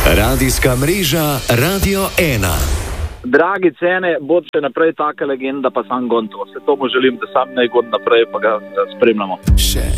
Radijska mreža Radio 1. Dragi cene, bo še naprej taka legenda, pa sam gon to. Se tomu želim, da sam naj gon naprej, pa ga spremljamo.